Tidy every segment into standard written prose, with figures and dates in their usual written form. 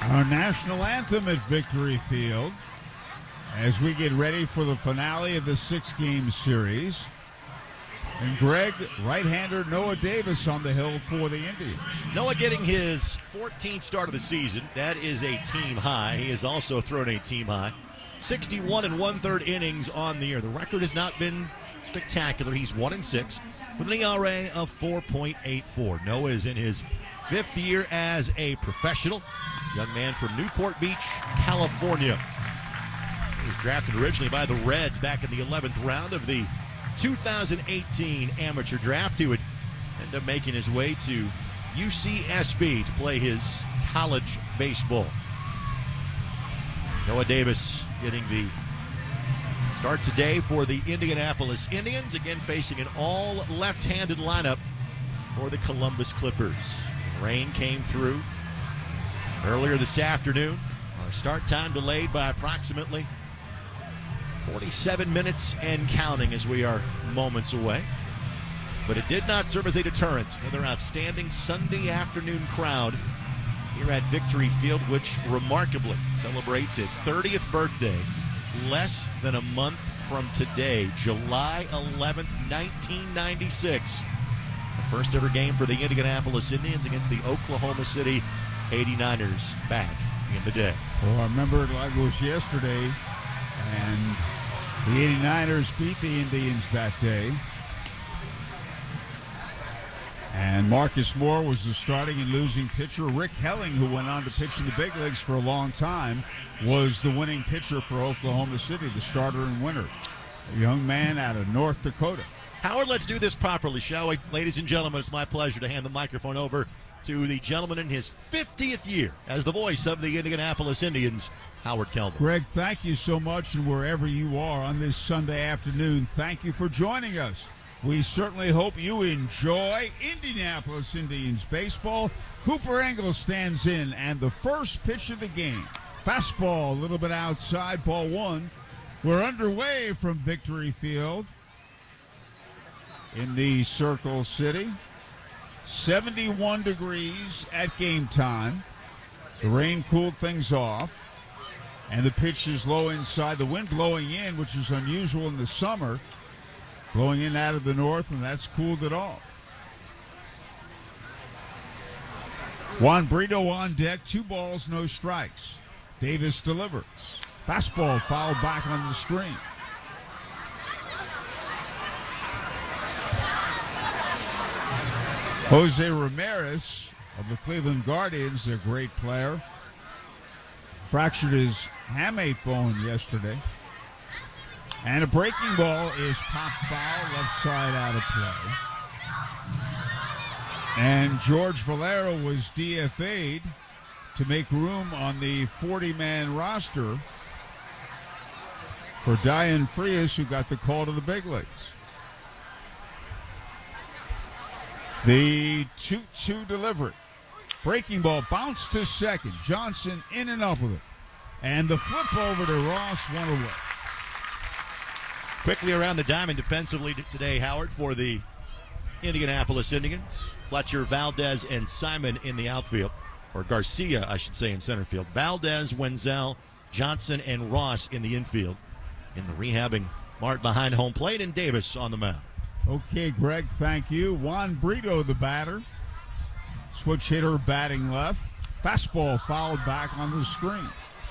Our national anthem at Victory Field as we get ready for the finale of the 6-game series. And Greg, right-hander Noah Davis on the hill for the Indians. Noah getting his 14th start of the season. That is a team high. He has also thrown a team high. 61 1/3 innings on the year. The record has not been spectacular. He's 1-6 with an ERA of 4.84. Noah is in his 5th year as a professional. Young man from Newport Beach, California. He was drafted originally by the Reds back in the 11th round of the 2018 amateur draft. He would end up making his way to UCSB to play his college baseball. Noah Davis getting the start today for the Indianapolis Indians, again facing an all left-handed lineup for the Columbus Clippers. Rain came through earlier this afternoon. Our start time delayed by approximately 47 minutes and counting as we are moments away. But it did not serve as a deterrent. Another outstanding Sunday afternoon crowd here at Victory Field, which remarkably celebrates his 30th birthday less than a month from today, July 11th, 1996. The first ever game for the Indianapolis Indians against the Oklahoma City 89ers back in the day. Well, I remember it like it was yesterday, and the 89ers beat the Indians that day. And Marcus Moore was the starting and losing pitcher. Rick Helling, who went on to pitch in the big leagues for a long time, was the winning pitcher for Oklahoma City, the starter and winner. A young man out of North Dakota. Howard, let's do this properly, shall we? Ladies and gentlemen, it's my pleasure to hand the microphone over to the gentleman in his 50th year as the voice of the Indianapolis Indians, Howard Kelman. Greg, thank you so much, and wherever you are on this Sunday afternoon, thank you for joining us. We certainly hope you enjoy Indianapolis Indians baseball. Cooper Engel stands in, and the first pitch of the game. Fastball, a little bit outside, ball one. We're underway from Victory Field in the Circle City. 71 degrees at game time. The rain cooled things off, and the pitch is low inside. The wind blowing in, which is unusual in the summer, blowing in out of the north, and that's cooled it off. Juan Brito on deck, 2 balls, no strikes. Davis delivers. Fastball fouled back on the screen. Jose Ramirez of the Cleveland Guardians, a great player, fractured his hamate bone yesterday. And a breaking ball is popped foul, left side out of play. And George Valero was DFA'd to make room on the 40-man roster for Diane Frias, who got the call to the big leagues. The 2-2 delivery. Breaking ball bounced to second. Johnson in and up with it. And the flip over to Ross, one away. Quickly around the diamond defensively today, Howard, for the Indianapolis Indians. Fletcher, Valdez, and Simon in the outfield. Or Garcia, I should say, in center field. Valdez, Wenzel, Johnson, and Ross in the infield. In the rehabbing Mart behind home plate, and Davis on the mound. Okay, Greg, thank you. Juan Brito, the batter. Switch hitter batting left. Fastball fouled back on the screen.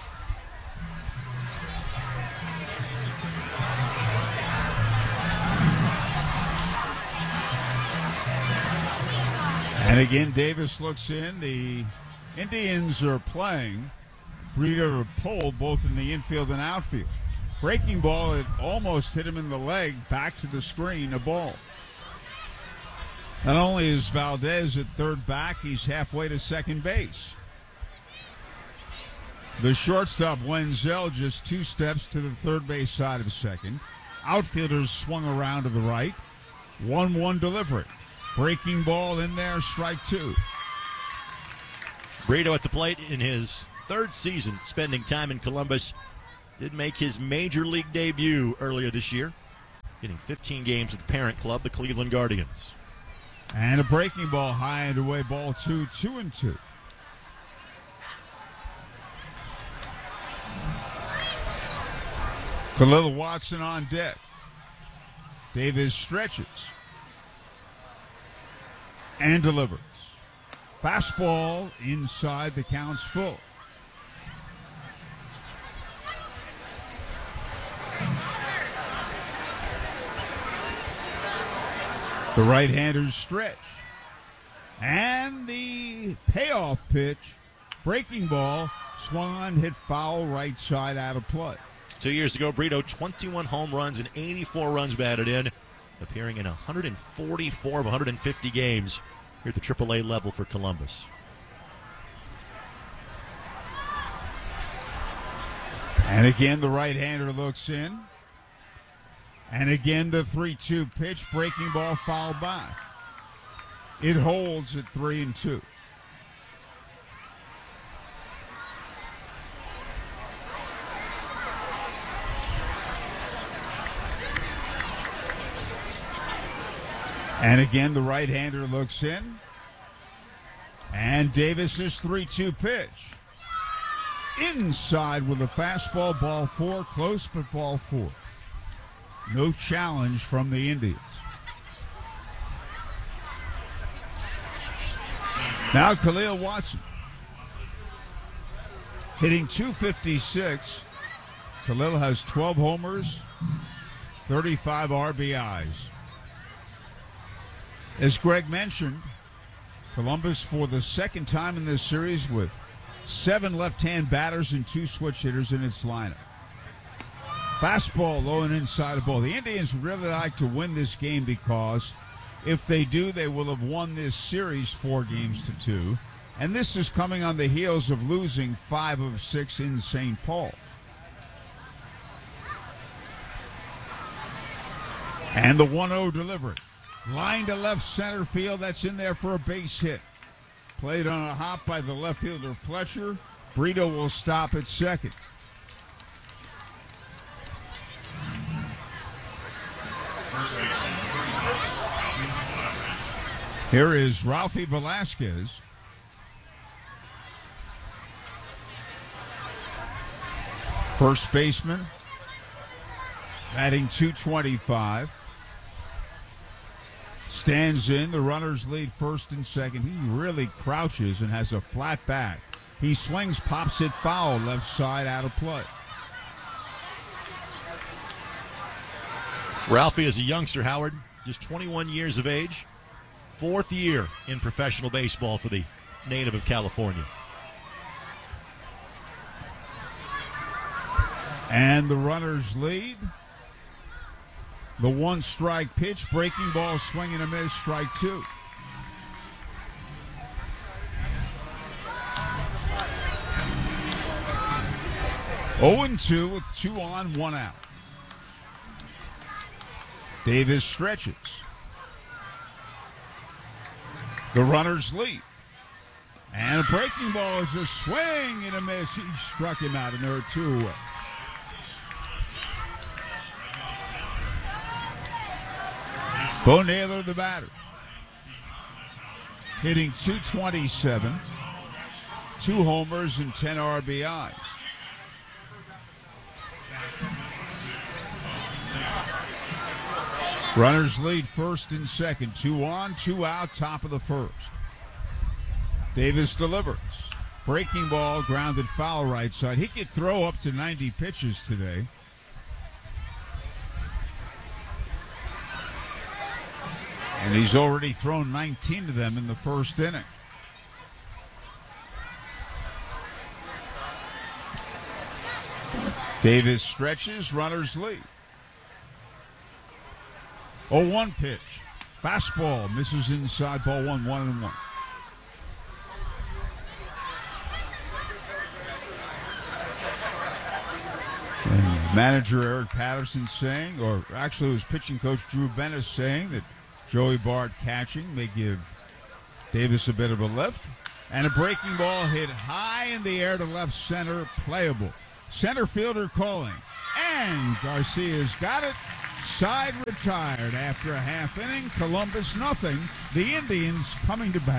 And again, Davis looks in. The Indians are playing. Brito pulled both in the infield and outfield. Breaking ball, it almost hit him in the leg. Back to the screen, a ball. Not only is Valdez at third back, he's halfway to second base. The shortstop, Wenzel, just 2 steps to the third base side of second. Outfielders swung around to the right. 1-1 delivery. Breaking ball in there, strike 2. Brito at the plate in his 3rd season, spending time in Columbus. Did make his major league debut earlier this year, getting 15 games at the parent club, the Cleveland Guardians. And a breaking ball high and away, ball 2, 2-2. Khalil Watson on deck. Davis stretches and delivers. Fastball inside, the count's full. The right-handers stretch. And the payoff pitch, breaking ball, swung on, hit foul, right side, out of play. 2 years ago, Brito, 21 home runs and 84 runs batted in, appearing in 144 of 150 games here at the AAA level for Columbus. And again, the right-hander looks in. And again, the 3-2 pitch, breaking ball, fouled by. It holds at 3-2. And again, the right-hander looks in. And Davis's 3-2 pitch. Inside with a fastball, ball four, close but ball four. No challenge from the Indians. Now Khalil Watson hitting .256. Khalil has 12 homers, 35 RBIs. As Greg mentioned, Columbus for the second time in this series with 7 left-hand batters and 2 switch hitters in its lineup. Fastball low and inside the ball. The Indians would really like to win this game because if they do, they will have won this series 4-2. And this is coming on the heels of losing 5 of 6 in St. Paul. And the 1-0 delivery. Line to left center field. That's in there for a base hit. Played on a hop by the left fielder Fletcher. Brito will stop at second. Here is Ralphie Velasquez. First baseman, batting .225. Stands in. The runners lead first and second. He really crouches and has a flat back. He swings, pops it foul, left side, out of play. Ralphie is a youngster, Howard, just 21 years of age. 4th year in professional baseball for the native of California. And the runners lead. The 1-strike pitch, breaking ball, swing and a miss, strike 2. Oh, 2 with 2 on, 1 out. Davis stretches. The runners lead. And a breaking ball is a swing and a miss. He struck him out, and there are 2 away. Bo Naylor, the batter, hitting .227, 2 homers and 10 RBIs. Runners lead first and second, 2 on, 2 out, top of the first. Davis delivers. Breaking ball, grounded foul right side. He could throw up to 90 pitches today. And he's already thrown 19 of them in the first inning. Davis stretches, runners lead. 0-1 pitch. Fastball misses inside, ball 1-1. And manager Eric Patterson saying, or actually it was pitching coach Drew Bennis saying that Joey Bart catching may give Davis a bit of a lift. And a breaking ball hit high in the air to left center, playable. Center fielder calling. And Garcia's got it. Side retired after a half inning. Columbus nothing. The Indians coming to bat.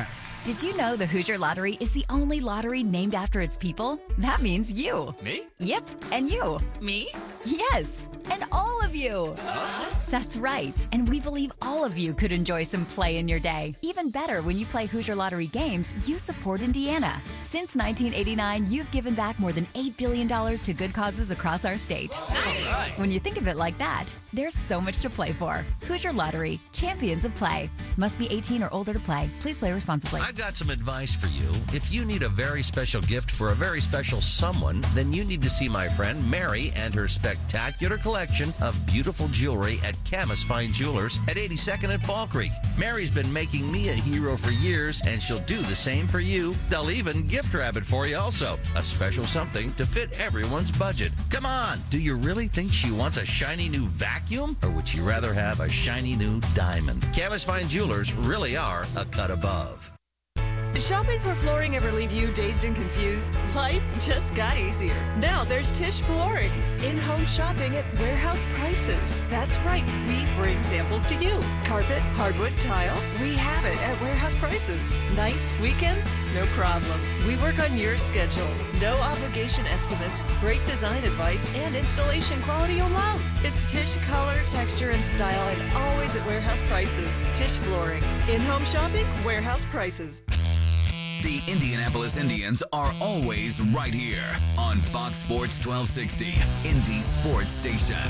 Did you know the Hoosier Lottery is the only lottery named after its people? That means you. Me? Yep, and you. Me? Yes, and all of you. Us? That's right, and we believe all of you could enjoy some play in your day. Even better, when you play Hoosier Lottery games, you support Indiana. Since 1989, you've given back more than $8 billion to good causes across our state. Nice. When you think of it like that, there's so much to play for. Hoosier Lottery, champions of play. Must be 18 or older to play. Please play responsibly. I've got some advice for you. If you need a very special gift for a very special someone, then you need to see my friend Mary and her spectacular collection of beautiful jewelry at Camus Fine Jewelers at 82nd and Fall Creek. Mary's been making me a hero for years, and she'll do the same for you. They'll even gift wrap it for you also. A special something to fit everyone's budget. Come on, do you really think she wants a shiny new vacuum? Or would she rather have a shiny new diamond? Camus Fine Jewelers really are a cut above. Did shopping for flooring ever leave you dazed and confused? Life just got easier. Now there's Tisch Flooring. In-home shopping at warehouse prices. That's right, we bring samples to you. Carpet, hardwood, tile, we have it at warehouse prices. Nights, weekends, no problem. We work on your schedule. No obligation estimates, great design advice, and installation quality you'll love. It's Tisch color, texture, and style, and always at warehouse prices. Tisch Flooring. In-home shopping, warehouse prices. The Indianapolis Indians are always right here on Fox Sports 1260, Indy Sports Station.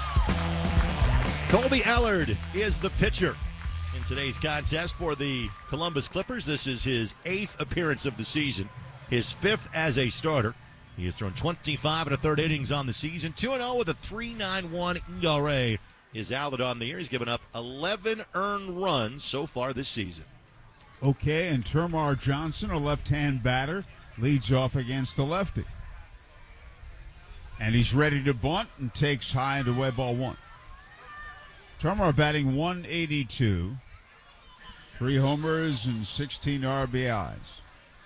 Colby Allard is the pitcher in today's contest for the Columbus Clippers. This is his 8th appearance of the season, his 5th as a starter. He has thrown 25 1/3 innings on the season, 2-0 with a 3.91 ERA. Is Allard on the year? He's given up 11 earned runs so far this season. Okay, and Termar Johnson, a left-hand batter, leads off against the lefty. And he's ready to bunt and takes high into away ball one. Termar batting 182, 3 homers and 16 RBIs.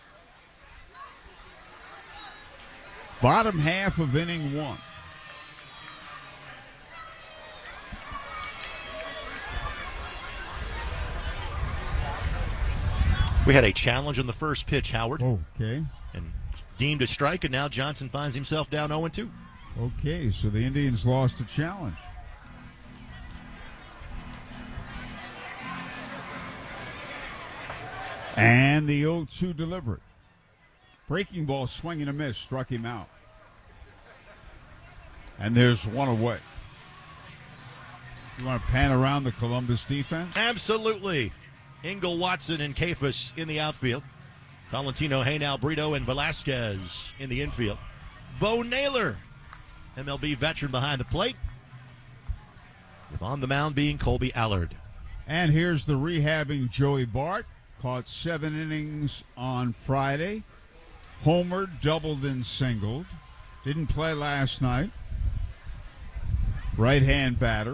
Bottom half of inning 1. We had a challenge on the first pitch, Howard. Okay. And deemed a strike, and now Johnson finds himself down 0-2. Okay, so the Indians lost a challenge. And the 0-2 delivery. Breaking ball, swing and a miss, struck him out. And there's one away. You want to pan around the Columbus defense? Absolutely. Engel, Watson, and Kafus in the outfield. Valentino, Haynal, Brito, and Velasquez in the infield. Bo Naylor, MLB veteran behind the plate. With on the mound being Colby Allard. And here's the rehabbing Joey Bart. Caught 7 innings on Friday. Homered, doubled, and singled. Didn't play last night. Right-hand batter.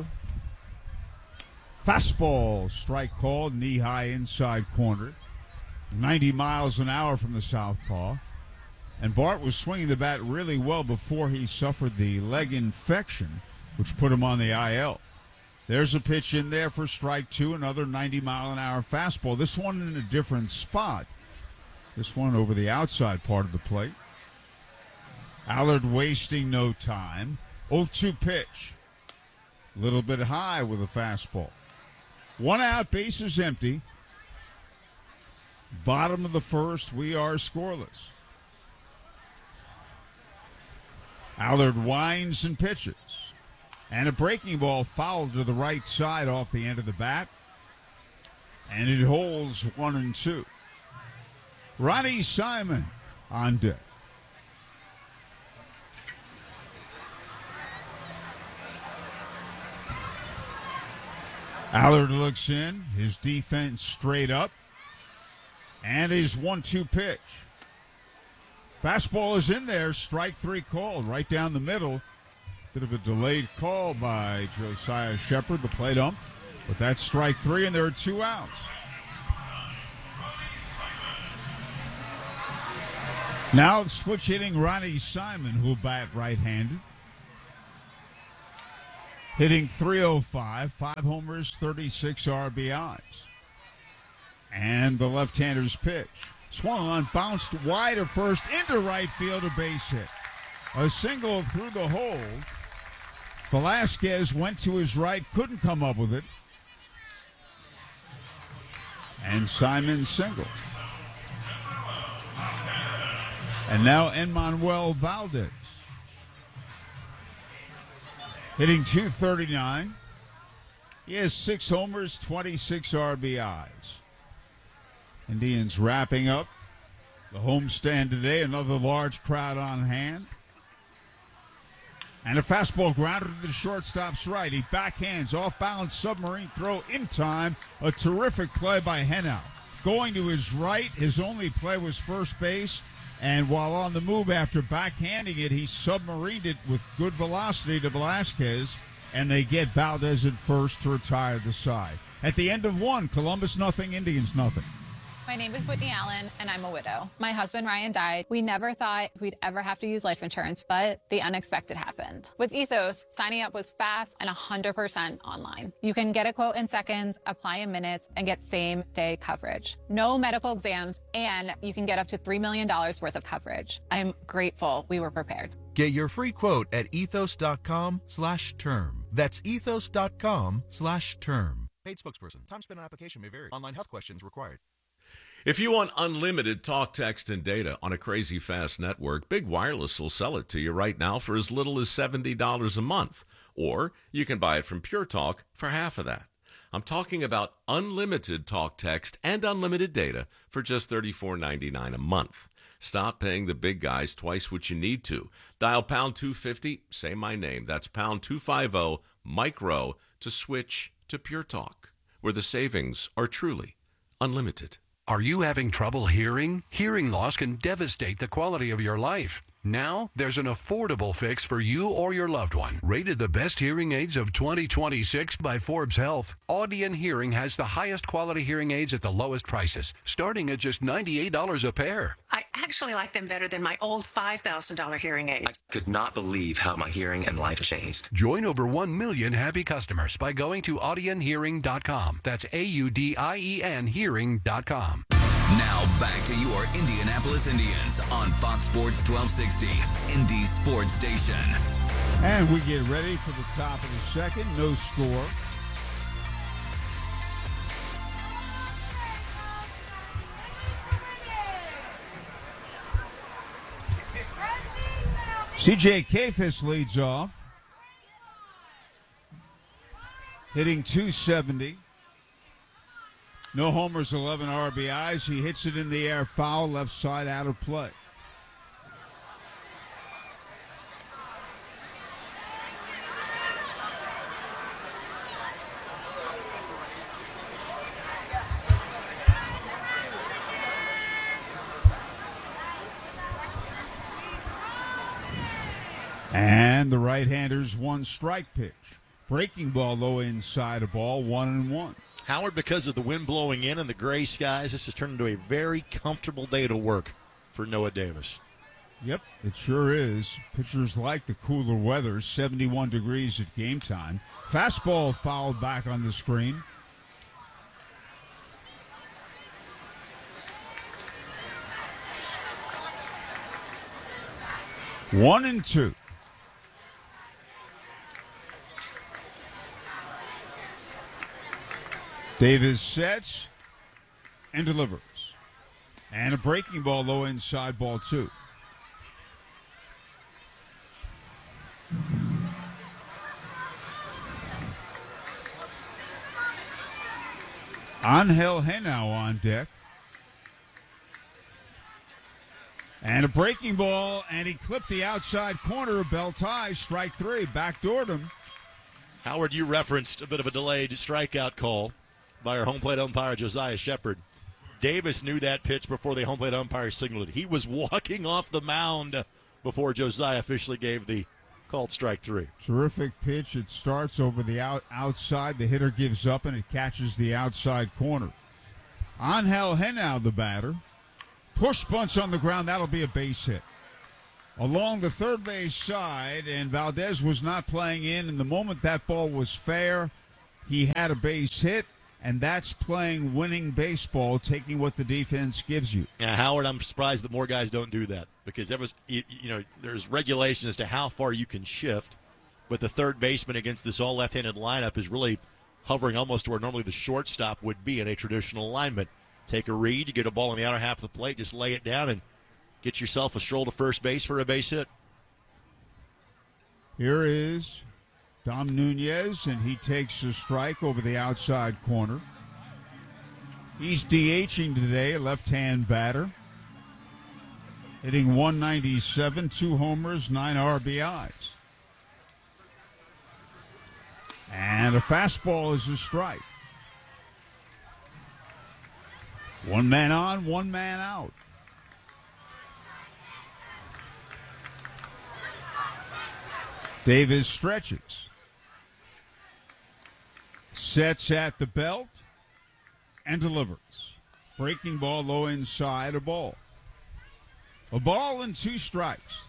Fastball, strike called, knee-high inside corner. 90 miles an hour from the southpaw. And Bart was swinging the bat really well before he suffered the leg infection, which put him on the IL. There's a pitch in there for strike 2, another 90-mile-an-hour fastball. This one in a different spot. This one over the outside part of the plate. Allard wasting no time. 0-2 pitch. A little bit high with a fastball. 1 out, bases empty. Bottom of the first, we are scoreless. Allard winds and pitches. And a breaking ball fouled to the right side off the end of the bat. And it holds 1-2. Ronnie Simon on deck. Allard looks in, his defense straight up, and his 1-2 pitch. Fastball is in there, strike 3 called, right down the middle. Bit of a delayed call by Josiah Shepard, the plate ump, but that's strike 3, and there are 2 outs. Now switch hitting Ronnie Simon, who'll bat right-handed. Hitting .305, 5 homers, 36 RBIs. And the left-hander's pitch. Swung on, bounced wide of first into right field, a base hit. A single through the hole. Velasquez went to his right, couldn't come up with it. And Simon singled. And now Enmanuel Valdez. Hitting .239. He has 6 homers, 26 RBIs. Indians wrapping up the homestand today. Another large crowd on hand. And a fastball grounded to the shortstop's right. He backhands off-balance submarine throw in time. A terrific play by Henao. Going to his right, his only play was first base. And while on the move after backhanding it, he submarined it with good velocity to Velasquez. And they get Valdez at first to retire the side. At the end of one, Columbus nothing, Indians nothing. My name is Whitney Allen, and I'm a widow. My husband, Ryan, died. We never thought we'd ever have to use life insurance, but the unexpected happened. With Ethos, signing up was fast and 100% online. You can get a quote in seconds, apply in minutes, and get same-day coverage. No medical exams, and you can get up to $3 million worth of coverage. I'm grateful we were prepared. Get your free quote at ethos.com/term. That's ethos.com/term. Paid spokesperson. Time spent on application may vary. Online health questions required. If you want unlimited talk, text, and data on a crazy fast network, Big Wireless will sell it to you right now for as little as $70 a month. Or you can buy it from Pure Talk for half of that. I'm talking about unlimited talk, text, and unlimited data for just $34.99 a month. Stop paying the big guys twice what you need to. Dial pound 250, say my name. That's pound 250, micro, to switch to Pure Talk, where the savings are truly unlimited. Are you having trouble hearing? Hearing loss can devastate the quality of your life. Now, there's an affordable fix for you or your loved one. Rated the best hearing aids of 2026 by Forbes Health, Audion Hearing has the highest quality hearing aids at the lowest prices, starting at just $98 a pair. I actually like them better than my old $5,000 hearing aid. I could not believe how my hearing and life changed. Join over 1 million happy customers by going to audionhearing.com. That's AUDIEN hearing.com. Now back to your Indianapolis Indians on Fox Sports 1260, Indy Sports Station. And we get ready for the top of the second. No score. C.J. Kayfus leads off, hitting .270. No homers, 11 RBIs. He hits it in the air, foul, left side, out of play. And the right-hander's one strike pitch. Breaking ball low inside a ball, 1-1. Howard, because of the wind blowing in and the gray skies, this has turned into a very comfortable day to work for Noah Davis. Yep, it sure is. Pitchers like the cooler weather, 71 degrees at game time. Fastball fouled back on the screen. One and two. Davis sets and delivers. And a breaking ball low inside, ball two. Angel Henao on deck. And a breaking ball, and he clipped the outside corner of Beltai. Strike three, backdoored him. Howard, you referenced a bit of a delayed strikeout call by our home plate umpire, Josiah Shepard. Davis knew that pitch before the home plate umpire signaled it. He was walking off the mound before Josiah officially gave the called strike three. Terrific pitch. It starts over the outside. The hitter gives up, and it catches the outside corner. Angel Henao, the batter. Push bunts on the ground. That'll be a base hit. Along the third base side, and Valdez was not playing in. And the moment that ball was fair, he had a base hit. and that's playing winning baseball, taking what the defense gives you. Yeah, Howard, I'm surprised that more guys don't do that because there's regulation as to how far you can shift, but the third baseman against this all left-handed lineup is really hovering almost to where normally the shortstop would be in a traditional alignment. Take a read, you get a ball on the outer half of the plate, just lay it down and get yourself a stroll to first base for a base hit. Here is Dom Nunez, and he takes a strike over the outside corner. He's DHing today, a left-hand batter. Hitting .197, 2 homers, 9 RBIs. And a fastball is a strike. 1 man on, 1 man out. Davis stretches. Sets at the belt and delivers. Breaking ball low inside, a ball. A ball and 2 strikes.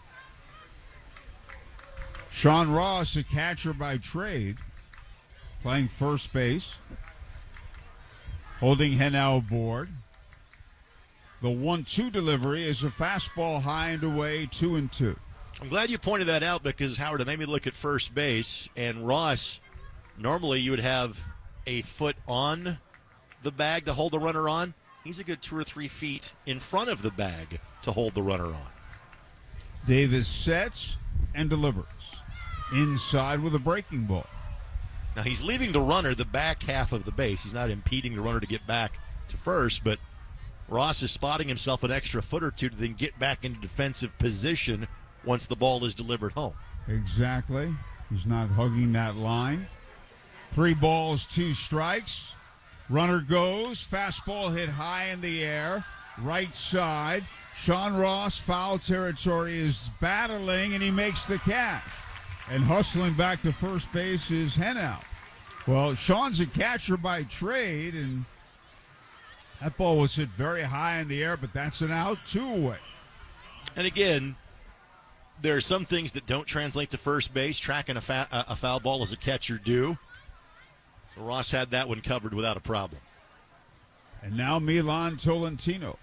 Sean Ross, a catcher by trade, playing first base. Holding Henao aboard. The 1-2 delivery is a fastball high and away, 2-2. I'm glad you pointed that out because, Howard, it made me look at first base. And Ross, normally you would have a foot on the bag to hold the runner on. He's a good 2 or 3 feet in front of the bag to hold the runner on. Davis sets and delivers. Inside with a breaking ball. Now he's leaving the runner the back half of the base. He's not impeding the runner to get back to first, but Ross is spotting himself an extra foot or two to then get back into defensive position once the ball is delivered home. Exactly. He's not hugging that line. 3 balls, 2 strikes. Runner goes. Fastball hit high in the air. Right side. Sean Ross, foul territory, is battling, and he makes the catch. And hustling back to first base is Henao. Well, Sean's a catcher by trade, and that ball was hit very high in the air, but that's an out, 2 away. And again, there are some things that don't translate to first base. Tracking a foul ball as a catcher do. So Ross had that one covered without a problem. And now Milan Tolentino.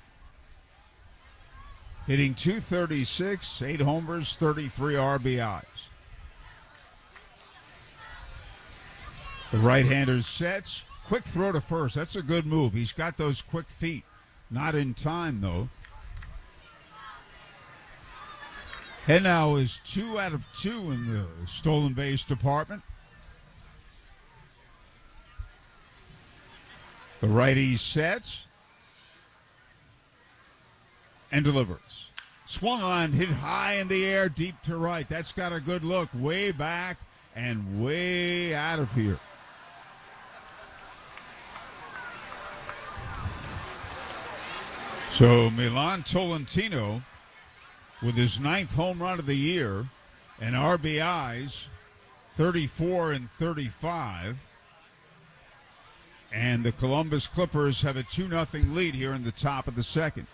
Hitting .236, 8 homers, 33 RBIs. The right-hander sets. Quick throw to first. That's a good move. He's got those quick feet. Not in time, though. Henao is 2 out of 2 in the stolen base department. The righty sets and delivers. Swung on, hit high in the air, deep to right. That's got a good look. Way back and way out of here. So Milan Tolentino, with his 9th home run of the year and RBIs, 34 and 35. And the Columbus Clippers have a 2-0 lead here in the top of the second.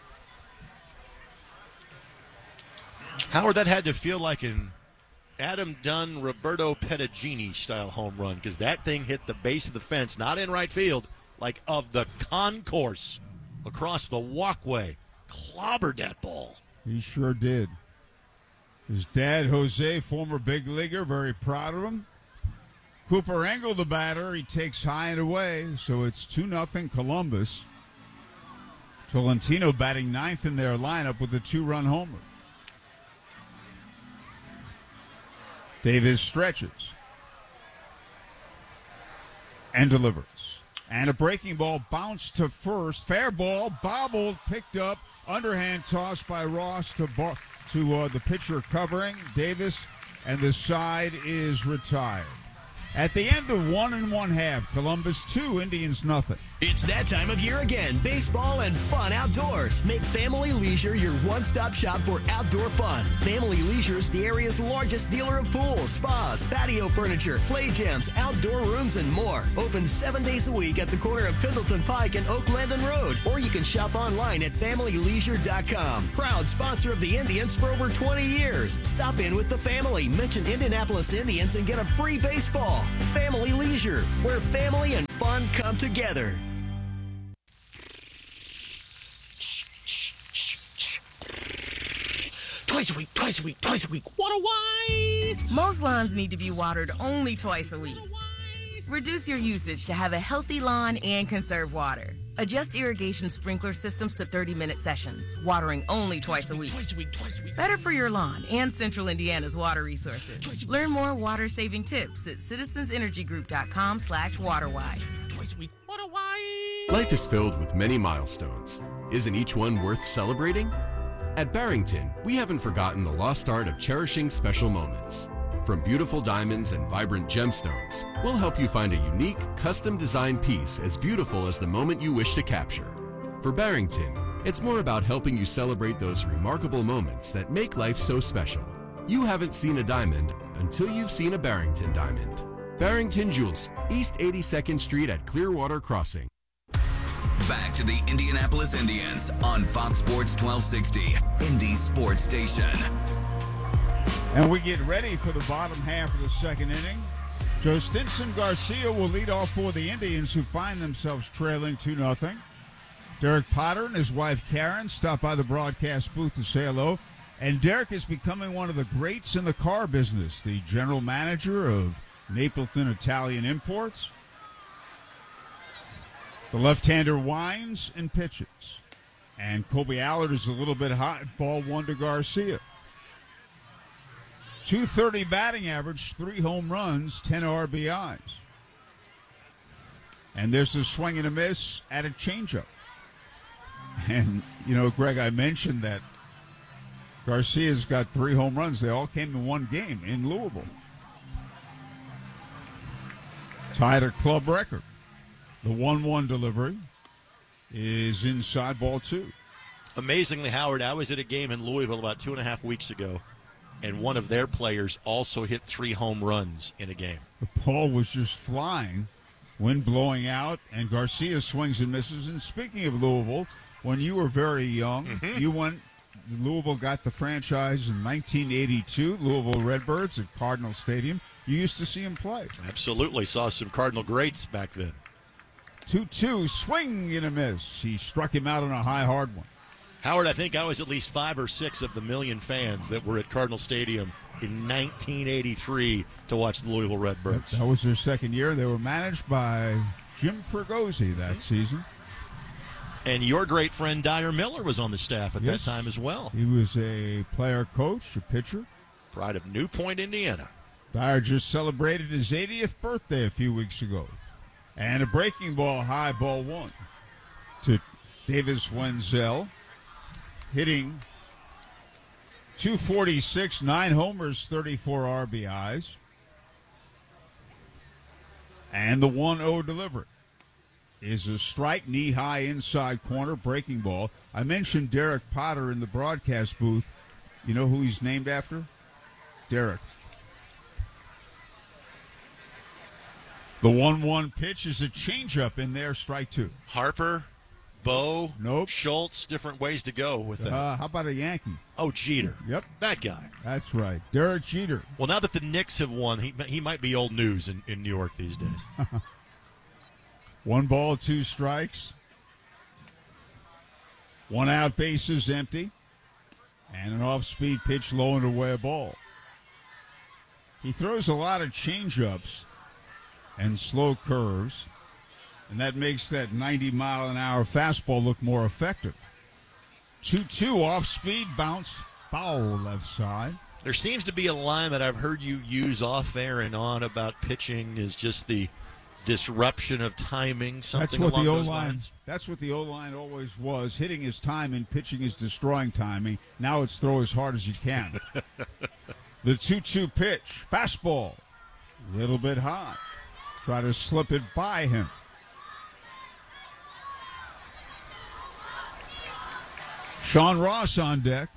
Howard, that had to feel like an Adam Dunn, Roberto Pettagini style home run because that thing hit the base of the fence, not in right field, like of the concourse across the walkway. Clobbered that ball. He sure did. His dad, Jose, former big leaguer, very proud of him. Cooper Engel, the batter, he takes high and away, so it's 2-0 Columbus. Tolentino batting 9th in their lineup with a 2-run homer. Davis stretches and delivers. And a breaking ball bounced to first. Fair ball, bobbled, picked up. Underhand toss by Ross to the pitcher covering Davis, and the side is retired. At the end of 1 1/2, Columbus 2, Indians nothing. It's that time of year again. Baseball and fun outdoors. Make Family Leisure your one-stop shop for outdoor fun. Family Leisure is the area's largest dealer of pools, spas, patio furniture, play gyms, outdoor rooms, and more. Open 7 days a week at the corner of Pendleton Pike and Oak Landon Road. Or you can shop online at FamilyLeisure.com. Proud sponsor of the Indians for over 20 years. Stop in with the family. Mention Indianapolis Indians and get a free baseball. baseball. Family Leisure, where family and fun come together. Twice a week, twice a week, twice a week. Water-wise! Most lawns need to be watered only twice a week. Reduce your usage to have a healthy lawn and conserve water. Adjust irrigation sprinkler systems to 30-minute sessions, watering only twice a week. Twice a week, twice a week. Better for your lawn and Central Indiana's water resources. Learn more water-saving tips at citizensenergygroup.com/waterwise. Twice a week, water-wise! Life is filled with many milestones. Isn't each one worth celebrating? At Barrington, we haven't forgotten the lost art of cherishing special moments. From beautiful diamonds and vibrant gemstones, we'll help you find a unique, custom-designed piece as beautiful as the moment you wish to capture. For Barrington, it's more about helping you celebrate those remarkable moments that make life so special. You haven't seen a diamond until you've seen a Barrington diamond. Barrington Jewels, East 82nd Street at Clearwater Crossing. Back to the Indianapolis Indians on Fox Sports 1260, Indy Sports Station. And we get ready for the bottom half of the second inning. Joe Stinson Garcia will lead off for the Indians, who find themselves trailing 2-0. Derek Potter and his wife Karen stop by the broadcast booth to say hello. And Derek is becoming one of the greats in the car business, the general manager of Napleton Italian Imports. The left-hander winds and pitches. And Colby Allard is a little bit hot. Ball 1 to Garcia. .230 batting average, 3 home runs, 10 RBIs. And there's a swing and a miss at a changeup. And, you know, Greg, I mentioned that Garcia's got 3 home runs. They all came in one game in Louisville. Tied a club record. The 1-1 delivery is inside, ball 2. Amazingly, Howard, I was at a game in Louisville about 2.5 weeks ago, and one of their players also hit 3 home runs in a game. The ball was just flying, wind blowing out, and Garcia swings and misses. And speaking of Louisville, when you were very young, Louisville got the franchise in 1982, Louisville Redbirds at Cardinal Stadium. You used to see him play. Absolutely. Saw some Cardinal greats back then. 2-2, swing and a miss. He struck him out on a high, hard one. Howard, I think I was at least 5 or 6 of the million fans that were at Cardinal Stadium in 1983 to watch the Louisville Redbirds. That was their second year. They were managed by Jim Fergozzi that season. And your great friend Dyer Miller was on the staff at that time as well. He was a player coach, a pitcher. Pride of New Point, Indiana. Dyer just celebrated his 80th birthday a few weeks ago. And a breaking ball, high, ball 1 to Davis Wenzel. Hitting .246, 9 homers, 34 RBIs. And the 1-0 delivery is a strike, knee-high inside corner, breaking ball. I mentioned Derek Potter in the broadcast booth. You know who he's named after? Derek. The 1-1 pitch is a changeup in there, strike 2. Harper, Bo, nope. Schultz, different ways to go with that. How about a Yankee? Oh, Jeter. Yep. That guy. That's right. Derek Jeter. Well, now that the Knicks have won, he might be old news in New York these days. 1 ball, 2 strikes. 1 out, bases empty. And an off-speed pitch low and away a ball. He throws a lot of changeups and slow curves, and that makes that 90-mile-an-hour fastball look more effective. 2-2 off-speed, bounce, foul left side. There seems to be a line that I've heard you use off air and on about pitching is just the disruption of timing, something along those lines. That's what the O-line always was. Hitting is timing, pitching is destroying timing. Now it's throw as hard as you can. The 2-2 pitch, fastball, a little bit high. Try to slip it by him. Sean Ross on deck.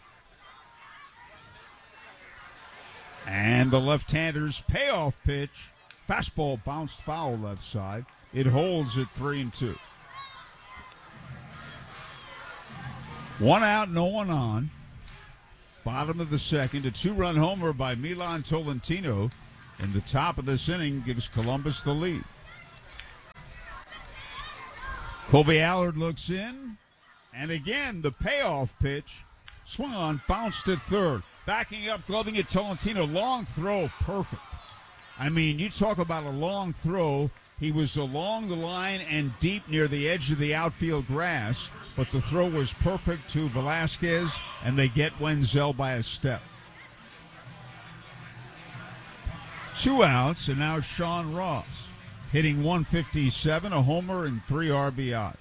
And the left-hander's payoff pitch. Fastball bounced foul left side. It holds at 3-2. 1 out, no one on. Bottom of the second, a 2-run homer by Milan Tolentino in the top of this inning gives Columbus the lead. Colby Allard looks in, and again the payoff pitch. Swung on, bounced to third. Backing up, gloving it, Tolentino. Long throw, perfect. I mean, you talk about a long throw. He was along the line and deep near the edge of the outfield grass, but the throw was perfect to Velasquez, and they get Wenzel by a step. 2 outs, and now Sean Ross hitting .157, a homer, and 3 RBIs.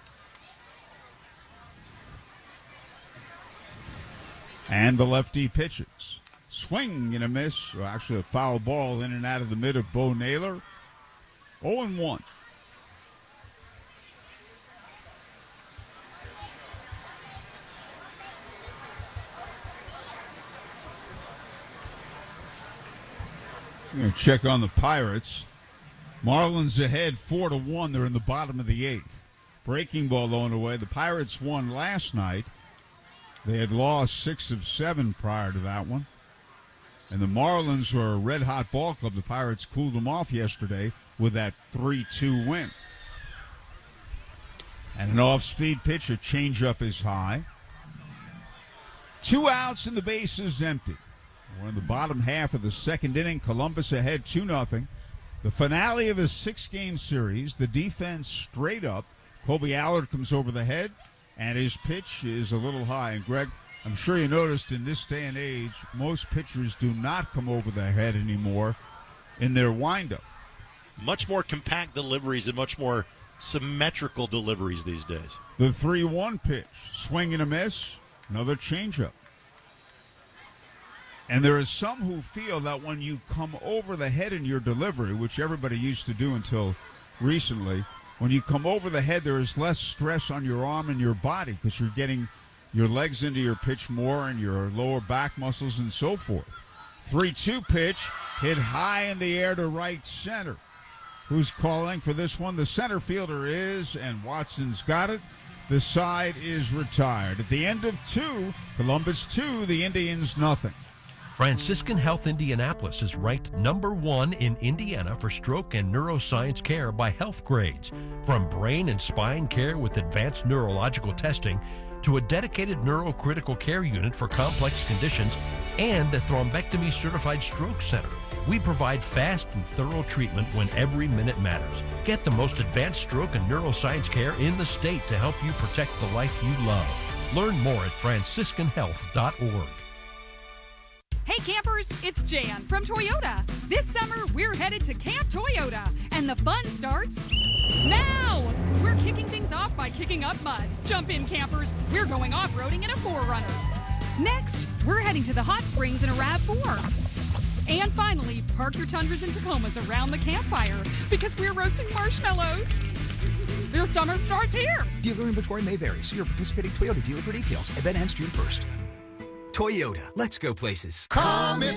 And the lefty pitches. Swing and a miss, or actually a foul ball in and out of the mid of Bo Naylor. 0-1. I'm going to check on the Pirates. Marlins ahead 4-1. They're in the bottom of the 8th. Breaking ball loaned away. The Pirates won last night. They had lost 6 of 7 prior to that one. And the Marlins were a red-hot ball club. The Pirates cooled them off yesterday with that 3-2 win. And an off-speed pitch, a changeup is high. 2 outs and the base is empty. We're in the bottom half of the second inning. Columbus ahead 2-0. The finale of a 6-game series. The defense straight up. Colby Allard comes over the head, and his pitch is a little high. And, Greg, I'm sure you noticed in this day and age, most pitchers do not come over their head anymore in their windup. Much more compact deliveries and much more symmetrical deliveries these days. The 3-1 pitch, swing and a miss, another changeup. And there are some who feel that when you come over the head in your delivery, which everybody used to do until recently, when you come over the head, there is less stress on your arm and your body because you're getting your legs into your pitch more and your lower back muscles and so forth. 3-2 pitch, hit high in the air to right center. Who's calling for this one? The center fielder is, and Watson's got it. The side is retired. At the end of 2, Columbus 2, the Indians nothing. Franciscan Health Indianapolis is ranked #1 in Indiana for stroke and neuroscience care by Health Grades. From brain and spine care with advanced neurological testing to a dedicated neurocritical care unit for complex conditions and the thrombectomy certified stroke center. We provide fast and thorough treatment when every minute matters. Get the most advanced stroke and neuroscience care in the state to help you protect the life you love. Learn more at franciscanhealth.org. Hey campers, it's Jan from Toyota. This summer, we're headed to Camp Toyota, and the fun starts now! We're kicking things off by kicking up mud. Jump in, campers. We're going off-roading in a 4Runner. Next, we're heading to the hot springs in a RAV4. And finally, park your Tundras and Tacomas around the campfire because we're roasting marshmallows. Your summer starts here. Dealer inventory may vary. See your participating Toyota dealer for details. Event ends June 1st. Toyota. Let's go places.